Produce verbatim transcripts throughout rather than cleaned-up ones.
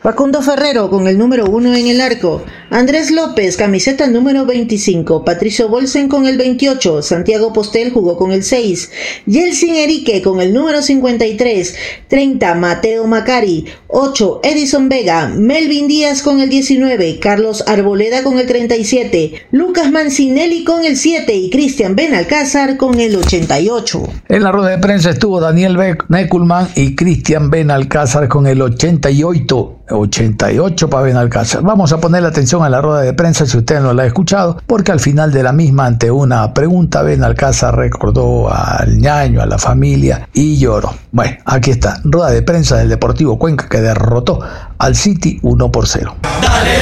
Facundo Ferrero con el número uno en el arco, Andrés López, camiseta número veinticinco, Patricio Bolsen con el veintiocho, Santiago Postel jugó con el seis, Yeltsin Erique con el número cincuenta y tres, treinta Mateo Macari, ocho Edison Vega, Melvin Díaz con el diecinueve, Carlos Arboleda con el treinta y siete, Lucas Mancinelli con el siete y Cristian Benalcázar con el ochenta y ocho. En la rueda de prensa estuvo Daniel Neckelman y Cristian Benalcázar con el ochenta y ocho. ochenta y ocho para Benalcázar. Vamos a poner atención a la rueda de prensa si usted no la ha escuchado, porque al final de la misma, ante una pregunta, Benalcázar recordó al ñaño, a la familia y lloró. Bueno, aquí está, rueda de prensa del Deportivo Cuenca que derrotó al City uno por cero. Dale,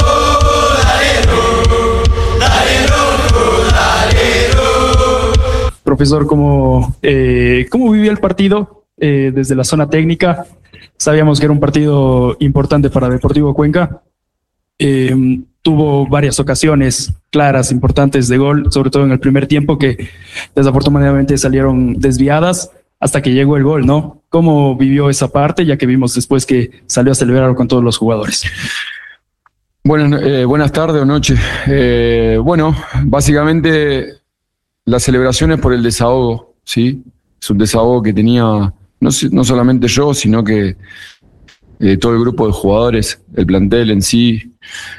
ro, dale, ro, dale, ro, dale, ro. Profesor, ¿cómo, eh, ¿cómo vivió el partido eh, desde la zona técnica? Sabíamos que era un partido importante para Deportivo Cuenca. Eh, tuvo varias ocasiones claras, importantes de gol, sobre todo en el primer tiempo, que desafortunadamente salieron desviadas hasta que llegó el gol, ¿no? ¿Cómo vivió esa parte, ya que vimos después que salió a celebrar con todos los jugadores? Bueno, eh, buenas tardes o noches. Eh, bueno, básicamente la celebración es por el desahogo, ¿sí? Es un desahogo que tenía... No, no solamente yo, sino que eh, todo el grupo de jugadores, el plantel en sí.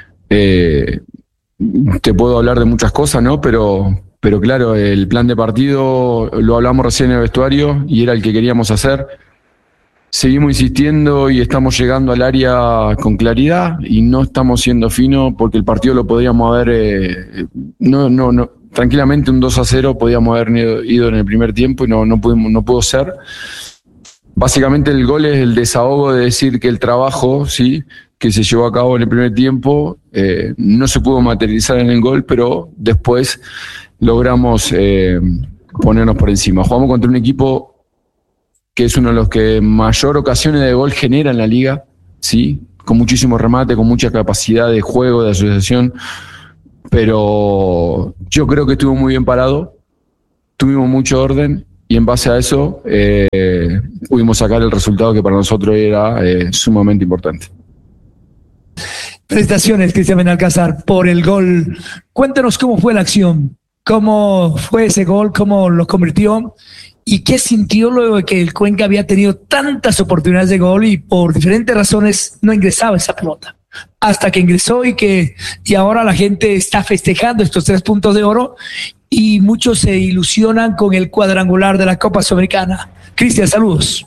Eh, te puedo hablar de muchas cosas, ¿no? Pero, pero claro, el plan de partido lo hablamos recién en el vestuario y era el que queríamos hacer. Seguimos insistiendo y estamos llegando al área con claridad y no estamos siendo finos porque el partido lo podíamos haber... Eh, no, no, no, tranquilamente un dos a cero podíamos haber ido, ido en el primer tiempo y no, no, pudimos, no pudo ser. Básicamente el gol es el desahogo de decir que el trabajo, sí, que se llevó a cabo en el primer tiempo eh, no se pudo materializar en el gol, pero después logramos eh, ponernos por encima. Jugamos contra un equipo que es uno de los que mayor ocasiones de gol genera en la liga, sí, con muchísimo remate, con mucha capacidad de juego, de asociación, pero yo creo que estuvo muy bien parado, tuvimos mucho orden. Y en base a eso eh, pudimos sacar el resultado que para nosotros era eh, sumamente importante. Felicitaciones, Cristian Benalcázar, por el gol. Cuéntanos cómo fue la acción, cómo fue ese gol, cómo lo convirtió y qué sintió luego de que el Cuenca había tenido tantas oportunidades de gol y por diferentes razones no ingresaba esa pelota. Hasta que ingresó y que y ahora la gente está festejando estos tres puntos de oro y muchos se ilusionan con el cuadrangular de la Copa Sudamericana. Cristian, saludos.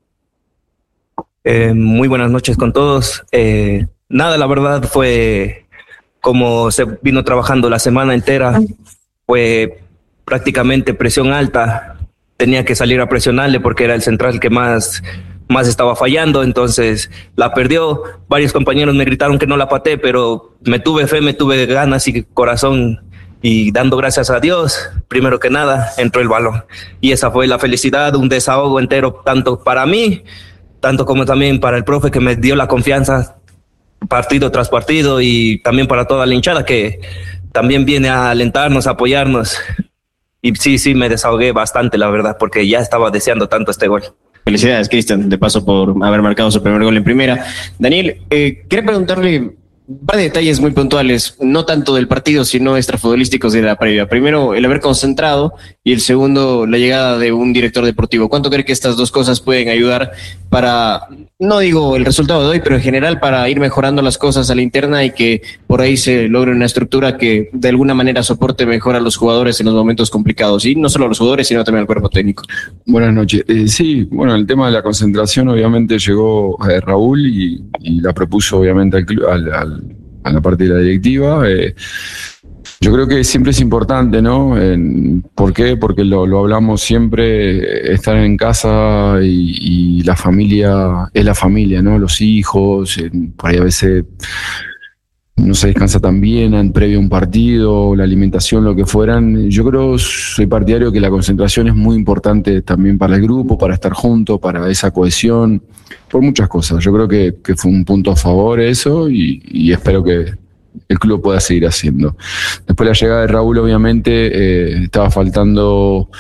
Eh, muy buenas noches con todos. Eh, nada, la verdad fue como se vino trabajando la semana entera. Fue prácticamente presión alta. Tenía que salir a presionarle porque era el central que más... más estaba fallando, entonces la perdió. Varios compañeros me gritaron que no la pateé, pero me tuve fe, me tuve ganas y corazón y dando gracias a Dios, primero que nada, entró el balón. Y esa fue la felicidad, un desahogo entero, tanto para mí, tanto como también para el profe que me dio la confianza partido tras partido y también para toda la hinchada que también viene a alentarnos, a apoyarnos. Y sí, sí, me desahogué bastante, la verdad, porque ya estaba deseando tanto este gol. Felicidades, Cristian, de paso por haber marcado su primer gol en primera. Daniel, eh, quería preguntarle un par de detalles muy puntuales, no tanto del partido, sino extrafutbolísticos de la previa. Primero, el haber concentrado y el segundo, la llegada de un director deportivo. ¿Cuánto cree que estas dos cosas pueden ayudar para, no digo el resultado de hoy, pero en general para ir mejorando las cosas a la interna y que por ahí se logre una estructura que de alguna manera soporte mejor a los jugadores en los momentos complicados? Y no solo a los jugadores, sino también al cuerpo técnico. Buenas noches. Eh, sí, bueno, el tema de la concentración obviamente llegó eh, Raúl y, y la propuso obviamente al, al, al, a la parte de la directiva. Eh, Yo creo que siempre es importante, ¿no? En, ¿Por qué? Porque lo, lo hablamos siempre, estar en casa y, y la familia es la familia, ¿no? Los hijos, por ahí a veces no se descansa tan bien en previo a un partido, la alimentación, lo que fueran. Yo creo, soy partidario que la concentración es muy importante también para el grupo, para estar juntos, para esa cohesión, por muchas cosas. Yo creo que, que fue un punto a favor eso y, y espero que el club pueda seguir haciendo. Después la llegada de Raúl, obviamente, eh, estaba faltando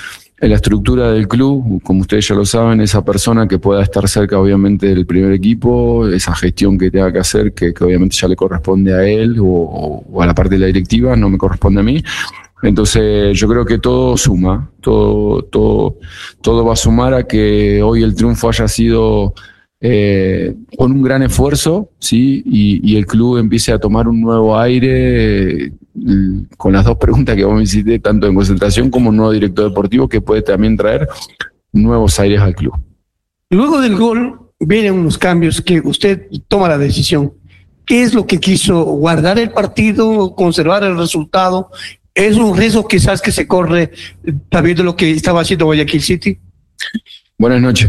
en la estructura del club, como ustedes ya lo saben, esa persona que pueda estar cerca obviamente del primer equipo, esa gestión que tenga que hacer, que, que obviamente ya le corresponde a él o, o a la parte de la directiva, no me corresponde a mí. Entonces yo creo que todo suma, todo, todo, todo va a sumar a que hoy el triunfo haya sido eh, con un gran esfuerzo, ¿sí? Y, y el club empiece a tomar un nuevo aire, eh, con las dos preguntas que vos me hiciste, tanto en concentración como un nuevo director deportivo que puede también traer nuevos aires al club. Luego del gol vienen unos cambios que usted toma la decisión. ¿Qué es lo que quiso? ¿Guardar el partido? ¿Conservar el resultado? ¿Es un riesgo quizás que se corre sabiendo lo que estaba haciendo Guayaquil City? Buenas noches.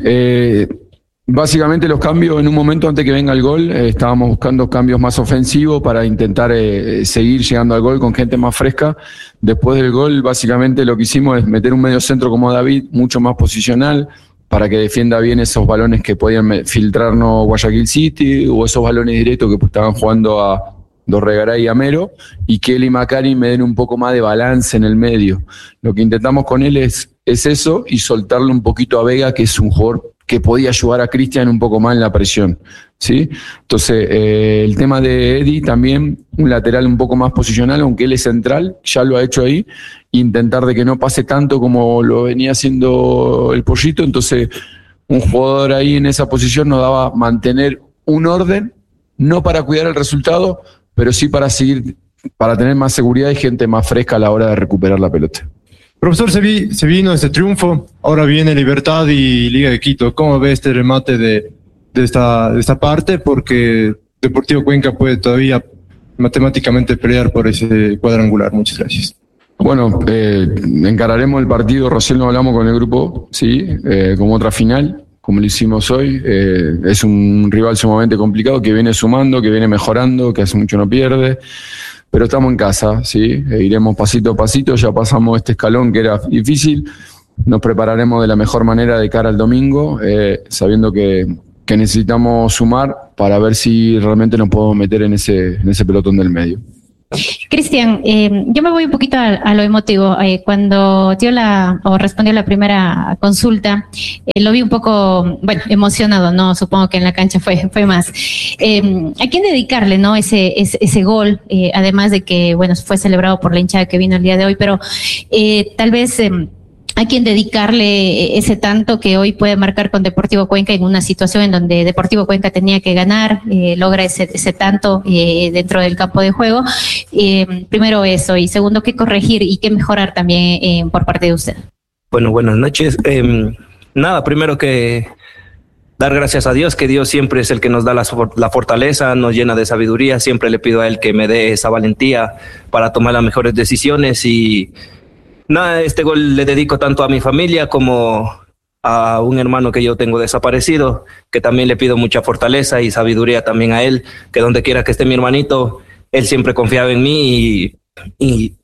Eh, Básicamente los cambios en un momento antes que venga el gol, eh, estábamos buscando cambios más ofensivos para intentar eh, seguir llegando al gol con gente más fresca. Después del gol básicamente lo que hicimos es meter un medio centro como David, mucho más posicional, para que defienda bien esos balones que podían filtrarnos Guayaquil City o esos balones directos que estaban jugando a Dorregaray y Amero, y que él y Macari me den un poco más de balance en el medio. Lo que intentamos con él es, es eso, y soltarle un poquito a Vega, que es un jugador que podía ayudar a Cristian un poco más en la presión, ¿sí? Entonces, eh, el tema de Eddie también, un lateral un poco más posicional, aunque él es central, ya lo ha hecho ahí, intentar de que no pase tanto como lo venía haciendo el Pollito. Entonces, un jugador ahí en esa posición nos daba mantener un orden, no para cuidar el resultado, pero sí para seguir, para tener más seguridad y gente más fresca a la hora de recuperar la pelota. Profesor, se, vi, se vino este triunfo, ahora viene Libertad y Liga de Quito. ¿Cómo ve este remate de, de, esta, de esta parte? Porque Deportivo Cuenca puede todavía matemáticamente pelear por ese cuadrangular. Muchas gracias. Bueno, eh, encararemos el partido, Rosel, nos hablamos con el grupo, sí, eh, como otra final, como lo hicimos hoy. Eh, es un rival sumamente complicado que viene sumando, que viene mejorando, que hace mucho no pierde. Pero estamos en casa, ¿sí? E iremos pasito a pasito, ya pasamos este escalón que era difícil, nos prepararemos de la mejor manera de cara al domingo, eh, sabiendo que, que necesitamos sumar para ver si realmente nos podemos meter en ese, en ese pelotón del medio. Cristian, eh, yo me voy un poquito a, a lo emotivo. Eh, cuando dio la o respondió la primera consulta, eh, lo vi un poco, bueno, emocionado, ¿no? Supongo que en la cancha fue, fue más. Eh, ¿A quién dedicarle, no? Ese, ese, ese gol, eh, además de que, bueno, fue celebrado por la hinchada que vino el día de hoy, pero eh, tal vez eh, a quién dedicarle ese tanto que hoy puede marcar con Deportivo Cuenca en una situación en donde Deportivo Cuenca tenía que ganar, eh, logra ese, ese tanto eh, dentro del campo de juego. Eh, primero eso, y segundo, qué corregir y qué mejorar también eh, por parte de usted. Bueno, buenas noches. Eh, nada, primero que dar gracias a Dios, que Dios siempre es el que nos da la, la fortaleza, nos llena de sabiduría. Siempre le pido a Él que me dé esa valentía para tomar las mejores decisiones. Y nada, este gol le dedico tanto a mi familia como a un hermano que yo tengo desaparecido, que también le pido mucha fortaleza y sabiduría también a él, que donde quiera que esté mi hermanito, él siempre confiaba en mí y, y,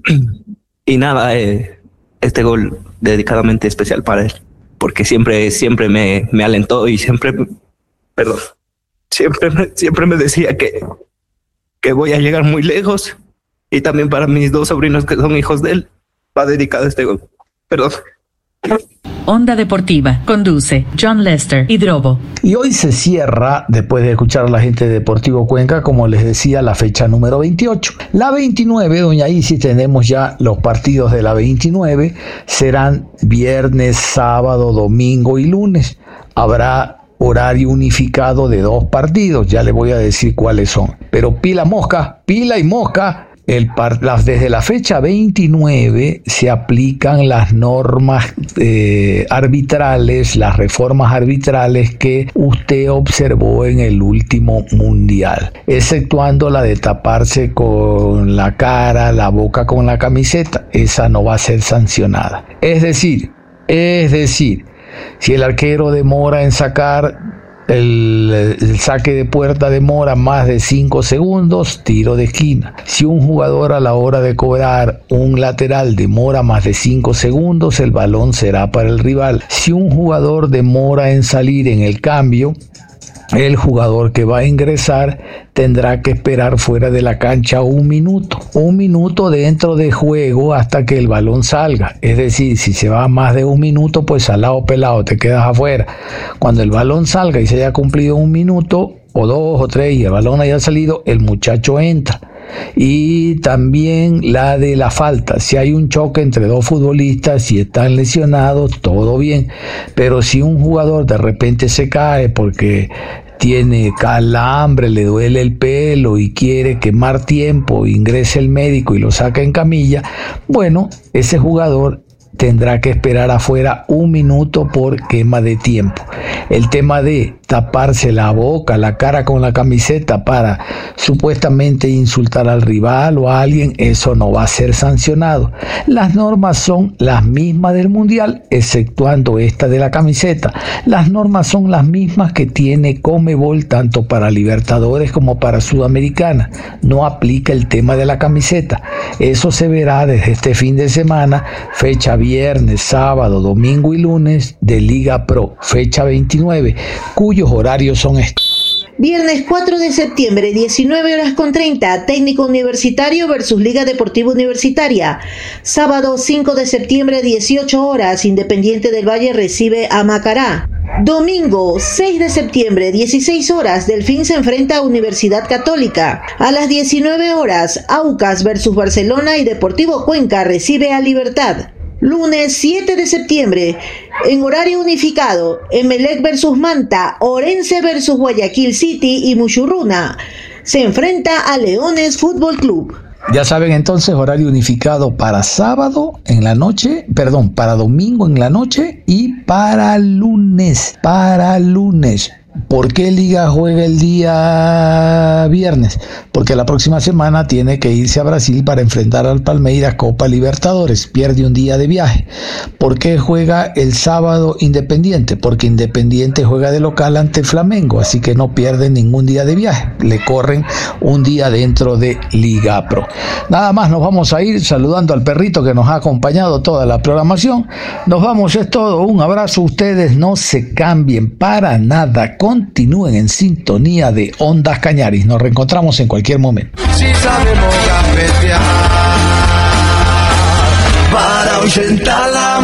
y nada, eh, este gol dedicadamente especial para él, porque siempre, siempre me, me alentó y siempre, perdón, siempre, me, siempre me decía que, que voy a llegar muy lejos, y también para mis dos sobrinos que son hijos de él, va dedicado este gol. Perdón. Onda Deportiva, conduce John Lester y Drobo. Y hoy se cierra, después de escuchar a la gente de Deportivo Cuenca, como les decía, la fecha número veintiocho. La veintinueve, doña Isis, tenemos ya los partidos de la veintinueve, serán viernes, sábado, domingo y lunes. Habrá horario unificado de dos partidos, ya les voy a decir cuáles son. Pero pila mosca, pila y mosca. El par, las, desde la fecha veintinueve se aplican las normas eh, arbitrales, las reformas arbitrales que usted observó en el último mundial, exceptuando la de taparse con la cara, la boca con la camiseta. Esa no va a ser sancionada. Es decir, es decir, si el arquero demora en sacar El, el saque de puerta demora más de cinco segundos, tiro de esquina. Si un jugador a la hora de cobrar un lateral demora más de cinco segundos, el balón será para el rival. Si un jugador demora en salir en el cambio, el jugador que va a ingresar tendrá que esperar fuera de la cancha un minuto, un minuto dentro de juego hasta que el balón salga. Es decir, si se va más de un minuto, pues al lado pelado te quedas afuera. Cuando el balón salga y se haya cumplido un minuto o dos o tres y el balón haya salido, el muchacho entra. Y también la de la falta, si hay un choque entre dos futbolistas, si están lesionados, todo bien, pero si un jugador de repente se cae porque tiene calambre, le duele el pelo y quiere quemar tiempo, ingrese el médico y lo saca en camilla, bueno, ese jugador tendrá que esperar afuera un minuto por quema de tiempo. El tema de taparse la boca, la cara con la camiseta para supuestamente insultar al rival o a alguien, eso no va a ser sancionado. Las normas son las mismas del Mundial, exceptuando esta de la camiseta. Las normas son las mismas que tiene Conmebol tanto para Libertadores como para Sudamericana. No aplica el tema de la camiseta. Eso se verá desde este fin de semana, fecha viernes, sábado, domingo y lunes de Liga Pro, fecha veintinueve, cuyos horarios son estos. Viernes cuatro de septiembre, diecinueve horas con treinta, Técnico Universitario versus Liga Deportiva Universitaria. Sábado cinco de septiembre, dieciocho horas, Independiente del Valle recibe a Macará. Domingo seis de septiembre, dieciséis horas, Delfín se enfrenta a Universidad Católica. A las diecinueve horas, Aucas versus Barcelona y Deportivo Cuenca recibe a Libertad. Lunes siete de septiembre, en horario unificado, Emelec versus Manta, Orense versus Guayaquil City y Muchurruna se enfrenta a Leones Fútbol Club. Ya saben entonces, horario unificado para sábado en la noche, perdón, para domingo en la noche y para lunes, para lunes. ¿Por qué Liga juega el día viernes? Porque la próxima semana tiene que irse a Brasil para enfrentar al Palmeiras Copa Libertadores, pierde un día de viaje. ¿Por qué juega el sábado Independiente? Porque Independiente juega de local ante Flamengo, así que no pierde ningún día de viaje, le corren un día dentro de Liga Pro. Nada más, nos vamos a ir saludando al perrito que nos ha acompañado toda la programación. Nos vamos, es todo, un abrazo, ustedes no se cambien para nada. Continúen en sintonía de Ondas Cañaris. Nos reencontramos en cualquier momento. Si sabemos gambetear para ahuyentar la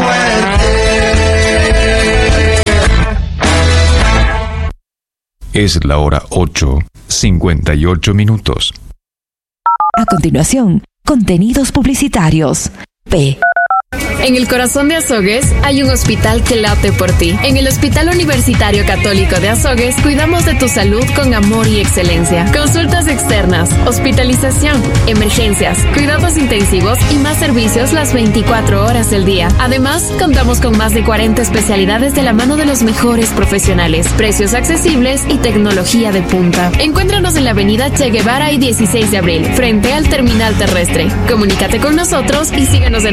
muerte. Es la hora ocho, cincuenta y ocho minutos. A continuación, contenidos publicitarios. P. En el corazón de Azogues hay un hospital que late por ti. En el Hospital Universitario Católico de Azogues cuidamos de tu salud con amor y excelencia. Consultas externas, hospitalización, emergencias, cuidados intensivos y más servicios las veinticuatro horas del día. Además, contamos con más de cuarenta especialidades de la mano de los mejores profesionales, precios accesibles y tecnología de punta. Encuéntranos en la avenida Che Guevara y dieciséis de abril, frente al terminal terrestre. Comunícate con nosotros y síguenos en